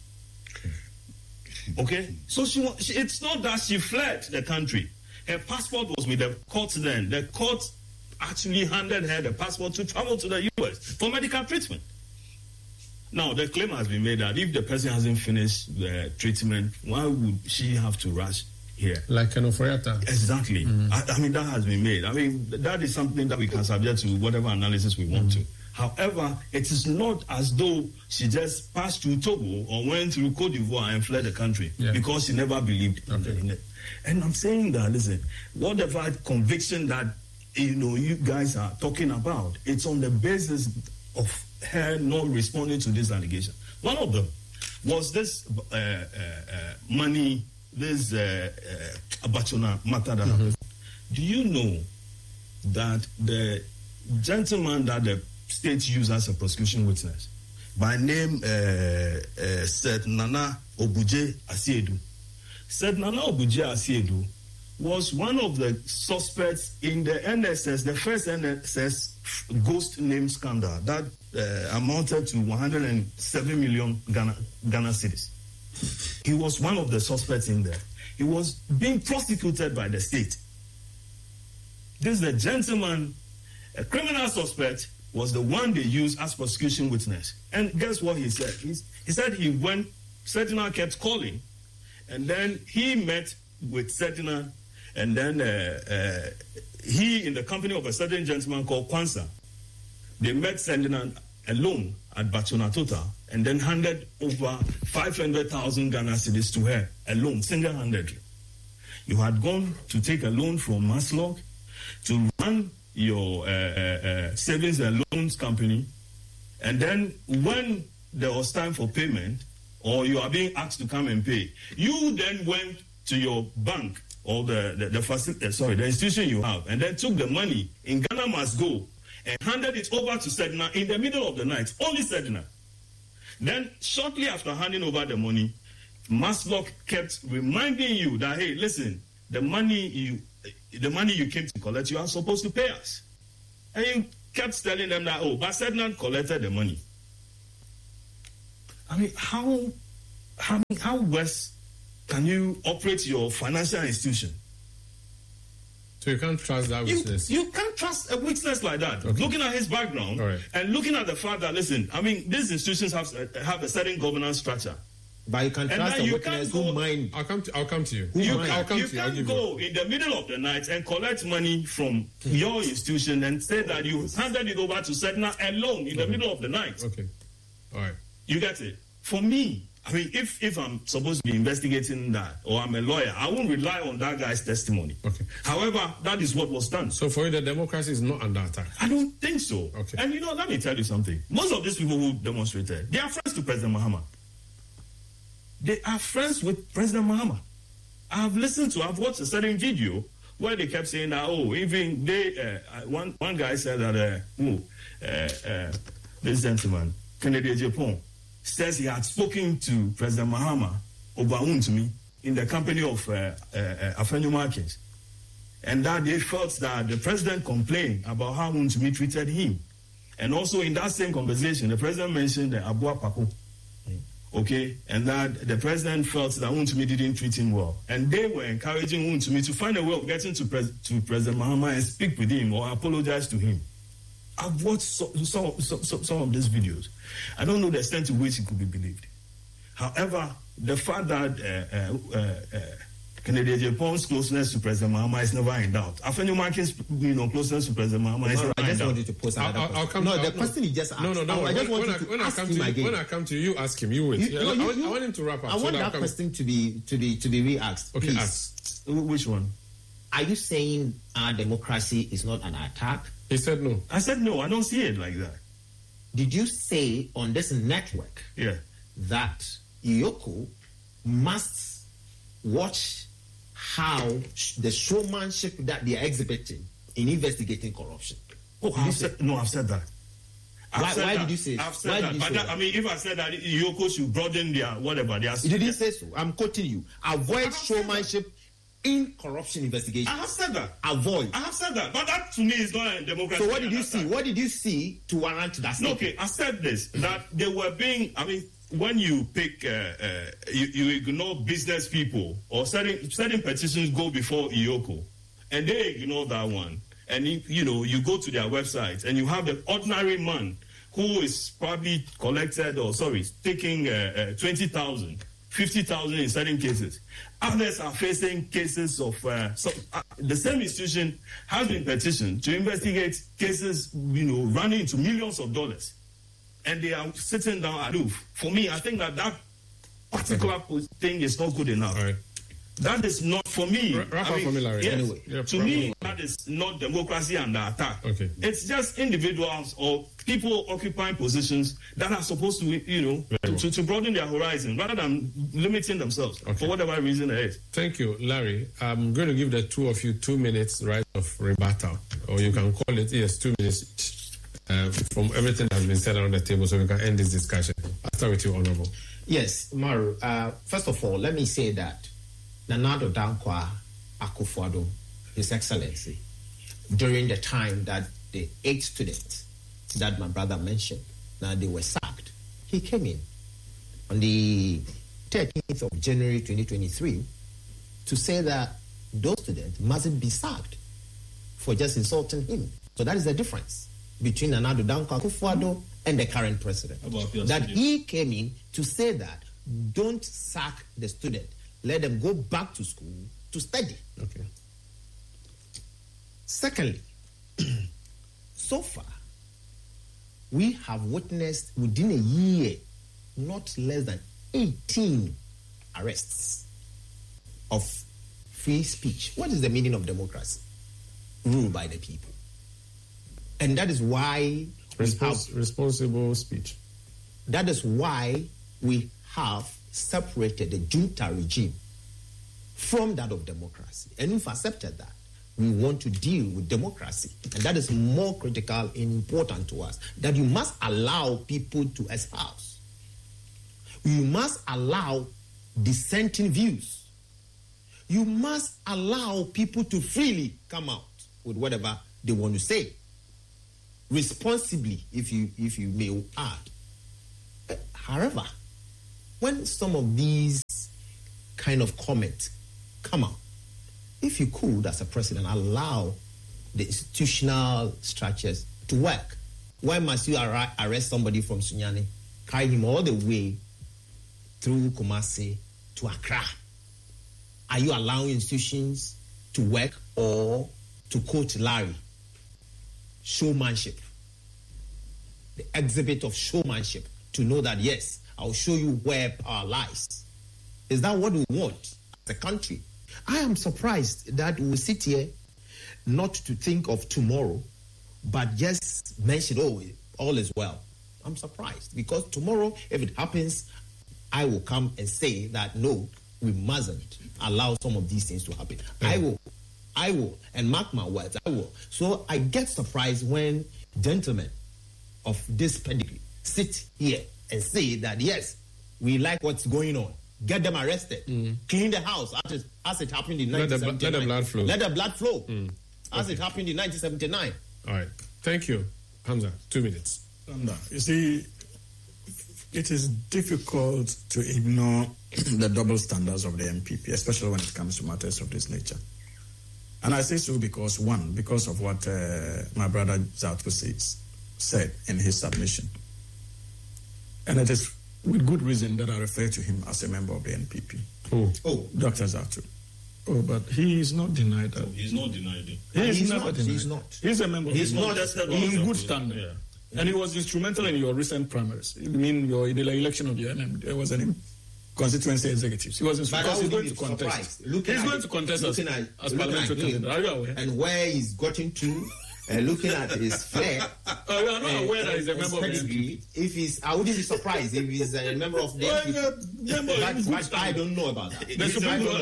Okay? So it's not that she fled the country. Her passport was with the court then. The court actually handed her the passport to travel to the US for medical treatment. Now, the claim has been made that if the person hasn't finished the treatment, why would she have to rush here? Like an Oforiata. Exactly. I mean, that has been made. I mean, that is something that we can subject to whatever analysis we want to. However, it is not as though she just passed through Togo or went through Cote d'Ivoire and fled the country because she never believed in it. And I'm saying that, listen, whatever conviction that you guys are talking about, it's on the basis of her not responding to this allegation. One of them was this money, this Abachona matter that happened. Do you know that the gentleman that the state used as a prosecution witness, by name said Nana Obuje Asiedu. Said Nana Obuje Asiedu was one of the suspects in the NSS, the first NSS ghost name scandal that amounted to 107 million Ghana cedis. He was one of the suspects in there. He was being prosecuted by the state. This is the gentleman, a criminal suspect, was the one they used as prosecution witness. And guess what he said? He said he went, Sedina kept calling, and then he met with Sedina, and then he, in the company of a certain gentleman called Kwanzaa, they met Sedina alone at Bachona Total, and then handed over 500,000 Ghana cedis to her alone, single-handedly. You had gone to take a loan from Maslog to run your savings and loans company, and then when there was time for payment, or you are being asked to come and pay, you then went to your bank or the institution you have, and then took the money in Ghana Must Go and handed it over to Sedna in the middle of the night, only Sedna. Then shortly after handing over the money, Maslock kept reminding you that, hey, listen, the money you came to collect, you are supposed to pay us. And you kept telling them that, but Sedna collected the money. I mean, how worse can you operate your financial institution? So you can't trust that witness? You can't trust a witness like that. Okay. Looking at his background and looking at the fact that, listen, I mean, these institutions have a certain governance structure. But you can trust a witness who mind. I'll come to you. You can't go in the middle of the night and collect money from your institution and say that you handed it over to Sedna alone in the middle of the night. Okay. All right. You get it? For me, I mean, if I'm supposed to be investigating that, or I'm a lawyer, I won't rely on that guy's testimony. Okay. However, that is what was done. So for you, the democracy is not under attack? I don't think so. Okay. And let me tell you something. Most of these people who demonstrated, they are friends to President Mahama. They are friends with President Mahama. I've watched a certain video where they kept saying that, even they, one guy said that, this gentleman, Kennedy Japan, says he had spoken to President Mahama over Untumi in the company of Afenyo Markins, and that they felt that the president complained about how Untumi treated him. And also in that same conversation, the president mentioned Abua Papo, okay, and that the president felt that Untumi didn't treat him well. And they were encouraging Untumi to find a way of getting to President Mahama and speak with him or apologize to him. I've watched some of these videos. I don't know the extent to which it could be believed. However, the fact that Kennedy Japan's closeness to President Mahama is never in doubt. Afenyo Markins' closeness to President Mahama is never in doubt. I just wanted to pose another question. The question he just asked. No. I just wanted to ask him again. When I come to you, ask him. You wait. I want him to wrap up. I want that question to be re-asked. Okay, please. ask. Which one? Are you saying our democracy is not an attack? He said no. I said no. I don't see it like that. Did you say on this network that Iyoko must watch how the showmanship that they are exhibiting in investigating corruption? I've said that. Why did you say I've said that? I mean, if I said that Iyoko should broaden their whatever, you didn't say so. I'm quoting you. Avoid showmanship in corruption investigation. I have said that. Avoid. I have said that. But that to me is not a democracy. So what did you see? What did you see to warrant that statement? Okay, I said this, that they were being, I mean, when you pick, you ignore business people or certain petitions go before Iyoko, and they ignore that one. And, you go to their website and you have the ordinary man who is probably taking 20,000, 50,000 in certain cases. Others are facing cases of the same institution has been petitioned to investigate cases, running into millions of dollars, and they are sitting down aloof. For me, I think that particular thing is not good enough. Right. That is not for me. Anyway, to me, that is not democracy under attack. Okay. It's just individuals or people occupying positions that are supposed to, to broaden their horizon rather than limiting themselves for whatever reason it is. Thank you, Larry. I'm going to give the two of you 2 minutes right of rebuttal, or you can call it 2 minutes from everything that has been said around the table, so we can end this discussion. I'll start with you, Honorable. Yes, Maru. First of all, let me say that Nana Addo Dankwa Akufo-Addo, His Excellency, during the time that the 8 students that my brother mentioned, now they were sacked, he came in on the 13th of January 2023 to say that those students mustn't be sacked for just insulting him. So that is the difference between Nana Addo Dankwa Akufo-Addo and the current president. That he came in to say that don't sack the student. Let them go back to school to study. Okay. Secondly, so far, we have witnessed within a year not less than 18 arrests of free speech. What is the meaning of democracy? Rule by the people. And that is why responsible speech. That is why we have separated the junta regime from that of democracy. And we've accepted that. We want to deal with democracy. And that is more critical and important to us, that you must allow people to espouse. You must allow dissenting views. You must allow people to freely come out with whatever they want to say. Responsibly, if you may add. However, when some of these kind of comments come out, if you could, as a president, allow the institutional structures to work, why must you arrest somebody from Sunyani, carry him all the way through Kumasi to Accra? Are you allowing institutions to work, or, to quote Larry, showmanship? The exhibit of showmanship, to know that, yes, I'll show you where power lies. Is that what we want as a country? I am surprised that we sit here not to think of tomorrow, but just mention, oh, all is well. I'm surprised, because tomorrow, if it happens, I will come and say that, no, we mustn't allow some of these things to happen. Yeah. I will, and mark my words, I will. So I get surprised when gentlemen of this pedigree sit here and say that, yes, we like what's going on. Get them arrested. Clean the house as it happened in 1979. Let the blood flow. Let the blood flow as it happened in 1979. All right. Thank you. Hamza, 2 minutes. You see, it is difficult to ignore the double standards of the NPP, especially when it comes to matters of this nature. And I say so because of what my brother Zato said in his submission. And it is with good reason that I refer to him as a member of the NPP. Oh, Dr. Zato. Oh, but he is not denied that. He's not denied it. He's never denied. He's not. He's a member. He's not. In good standing. Yeah. And he was instrumental in your recent primaries. I mean, in the election of your there was an constituency executives. He was instrumental. He's going to contest. He's going to contest as parliamentary candidate. Are you aware? And where he's gotten to, looking at his flair. You are not aware that he's a member of the NPP. If he's, I wouldn't be surprised if he's a member of the NPP. But I don't know about that. The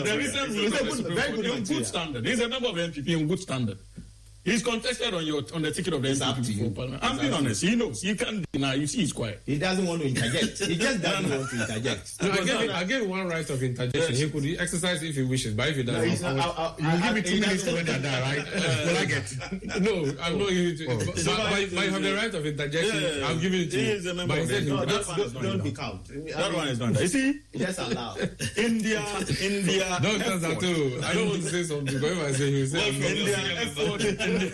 good standard. He's a member of the NPP in good standard. He's contested on the ticket of the NPP for parliament. I'm being honest. He knows. He can't deny. You see, he's quiet. He doesn't want to interject. He just doesn't want to interject. No, I gave one right of interjection. He could exercise if he wishes, but if he doesn't, you give me 2 minutes to render that, right? Will I get it? No, I'm not giving it to you. But you have the right of interjection. I'm giving it to you. He is a member of the NPP. Don't be count. That one is not there. You see? Just allow. India. Dr. Zato, I don't want to say something, but if I say you say India effort. This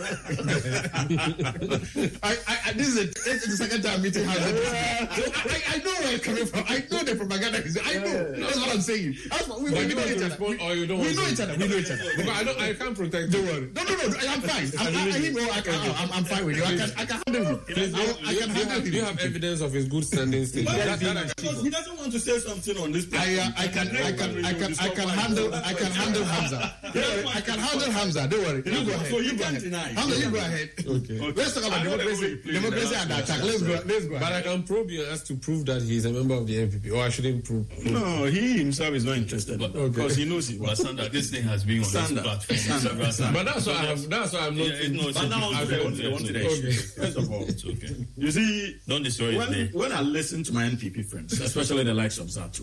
is the second time meeting her. I know where you're coming from. I know the propaganda is. I know. That's what I'm saying. We know each other. We know each other. But I can't protect. Don't worry. No. I'm fine. I'm fine with you. I can handle it. Do you have evidence of his good standing state? Because he doesn't want to say something on this platform. I can handle Hamza. I can handle Hamza. Don't worry. You go ahead. So you can't deny. Hamza, you go ahead. Okay. Let's talk about democracy and attack. Let's go. But I can probe you as to prove that he's a member of the NPP, or I shouldn't prove. No, he himself is not interested because he knows it. But standard, this thing has been on this platform. But that's why I'm not. But now first of all, it's okay. You see, don't destroy it. When I listen to my NPP friends, especially the likes of Zato,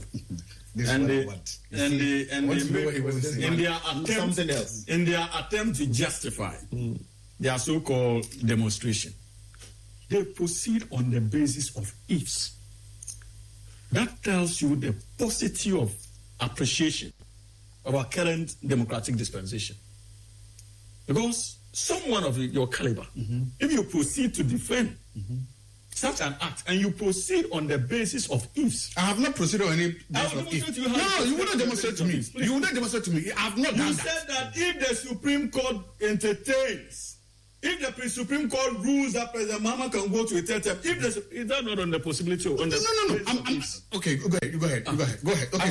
in their attempt to justify their so-called demonstration, they proceed on the basis of ifs. That tells you the paucity of appreciation of our current democratic dispensation. Because someone of your caliber, if you proceed to defend such an act and you proceed on the basis of ifs. I have not proceeded on any basis of ifs. No, you will not demonstrate to me. You will not demonstrate to me. I have not done that. You said that if the Supreme Court entertains, if the Supreme Court rules that President Mahama can go to a third term, is that not on the possibility of... No. Okay, go ahead. Okay,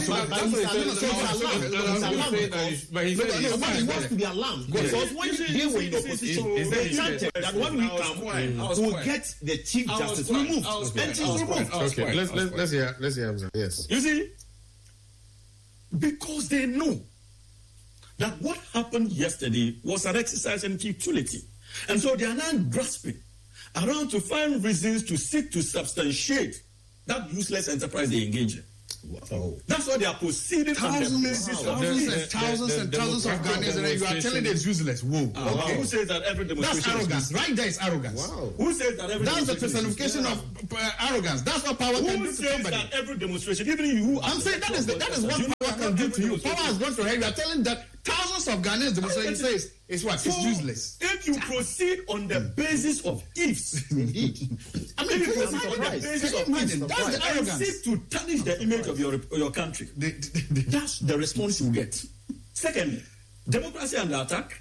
he wants to be alarmed. Because when they were in the opposition, they chanted that 1 week will get the Chief Justice removed. Okay, let's hear Hamza. Yes. You see, because they know that what happened yesterday was an exercise in futility. And so they are now grasping around to find reasons to seek to substantiate that useless enterprise they engage in. Wow. That's why they are proceeding. Thousands of Ghanaians, and you are telling them it's useless. Whoa. Okay. Who says that every demonstration? That's arrogance. Right there is arrogance. Wow. Who says that every That's the personification of arrogance. That's what power can do to somebody. Who says that every demonstration, even you? I'm saying that is what power can do to you. Power has gone to hell. You are telling that thousands of Ghanaians demonstration says it's what? It's useless. If you proceed on the basis of ifs, indeed. I mean, if you proceed on the basis of ifs, that's the arrogance. Seek to tarnish the image of your country. That's the response you get. Secondly, democracy under attack.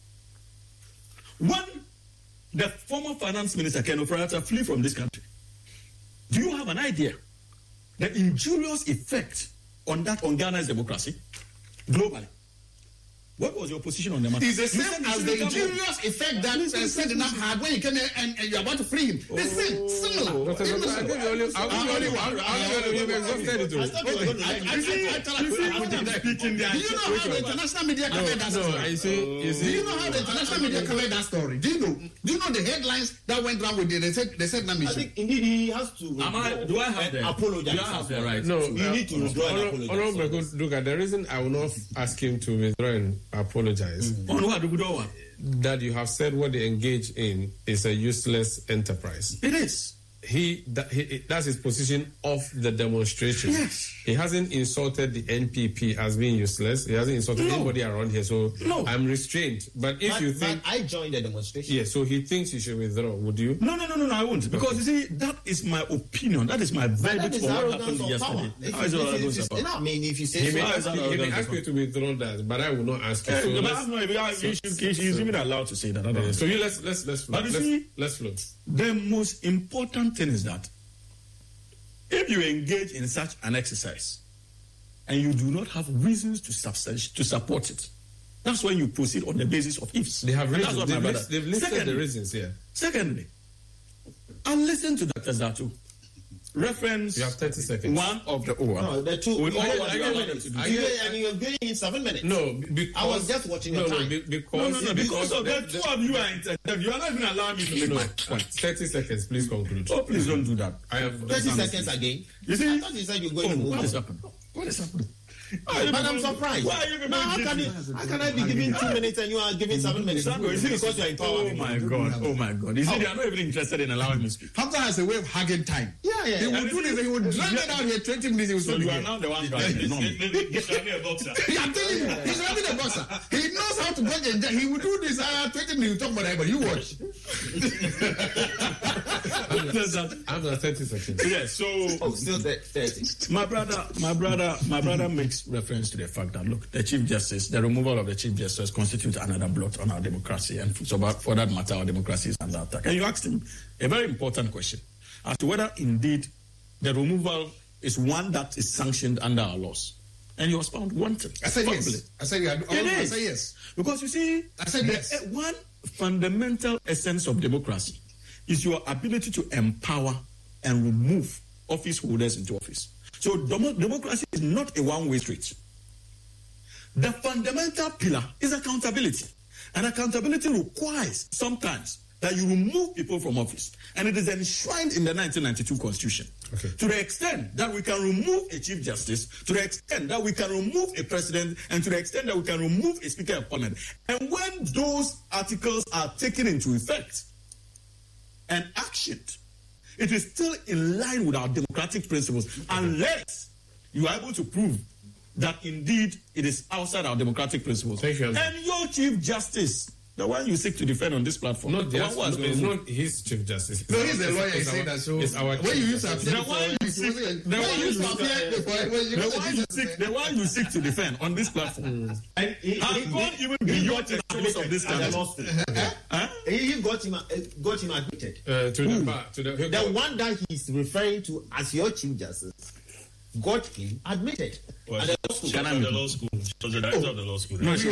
One, the former finance minister Ken Ofori-Atta flee from this country. Do you have an idea the injurious effect on Ghana's democracy globally? What was your position on the matter? It's the same as the injurious effect that President Nam had when he came here and you're about to free him. The same, similar. Do you know how the international media covered that story? Do you know how the international media covered that story? Do you know the headlines that went around with it? They said Nam. I think indeed he has to. Do I have the apologize? Do I have the right? No, you need to withdraw and apologize. Look, the reason I will not ask him to withdraw and apologize that you have said what they engage in is a useless enterprise. It is. That's his position of the demonstration. Yes. He hasn't insulted the NPP as being useless. He hasn't insulted anybody around here. So I'm restrained. But if you think I joined the demonstration. Yeah, so he thinks you should withdraw. Would you? No, I won't. Because you see, that is my opinion. That is my verdict for what happened yesterday. I mean, if you say he may ask you to withdraw that, but I will not ask you. He's even allowed to say that. So let's float. The most important thing is that if you engage in such an exercise and you do not have reasons to support it, that's when you proceed on the basis of ifs. They have reasons. They've listed the reasons here. Secondly, and listen to Dr. Zato. Reference. You have 30 seconds. One of the the two. With all what you and you're doing in 7 minutes. No, because I was just watching your time. Because the two of you are interrupted. You are not even allowing me to make my point. 30 seconds, please conclude. Oh, please don't do that. I have 30 seconds again. You see, I thought you said you're going to move. What is happening? But I'm surprised. Why are you now, how can I be giving 2 minutes and you are giving 7 minutes? Because you are in power. Oh my God. You see, they are not even interested in allowing me to speak. Hamza has a way of hugging time. Yeah. He would do this, he would drag it out here 20 minutes. So you are now the one driving the norm. He's running a boxer. I'm telling you, he's running a boxer. He knows how to dodge and he would do this 20 minutes, talk about that, but you watch. I'm not 30 seconds. Yes, so still 30. My brother makes reference to the fact that look, the removal of the Chief Justice constitutes another blot on our democracy, and so for that matter, our democracy is under attack. And you asked him a very important question as to whether indeed the removal is one that is sanctioned under our laws. And he was found wanting. I said yes. I said yes. Because you see, I said yes. One fundamental essence of democracy is your ability to empower and remove office holders into office. So democracy is not a one-way street. The fundamental pillar is accountability. And accountability requires sometimes that you remove people from office. And it is enshrined in the 1992 Constitution. Okay. To the extent that we can remove a Chief Justice, to the extent that we can remove a President, and to the extent that we can remove a Speaker of Parliament. And when those articles are taken into effect and actioned, it is still in line with our democratic principles, unless you are able to prove that indeed it is outside our democratic principles. Thank you. And your Chief Justice, the one you seek to defend on this platform, it's not his Chief Justice. No, he's a lawyer. He said that. So it's our when you used to appear, the one you seek to defend on this platform, and he can't even be beyond the rules of this country. He got him admitted. The one that he's referring to as your Chief Justice got him admitted. At the law school. The law school. She was the director of the law school. No,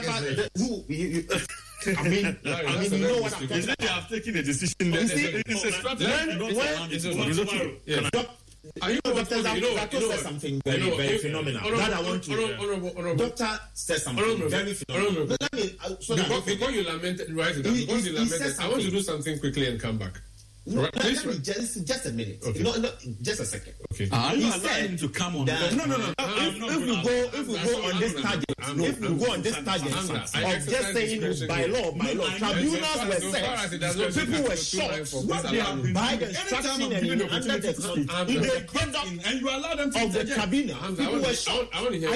I mean, you know what I'm talking about. They have taken a decision. It's a strategy. Dr. Zato said something very phenomenal. That I want to. Doctor said something very phenomenal. Before you lamented, I want to do something quickly and come back. No, just a minute. Okay. No, just a second. Okay. He said him to come on. No. If we go on this target, of just saying by law, tribunals were set, people were shocked by the instruction and under the conduct and you allow them to of the tribunal. People were shocked. I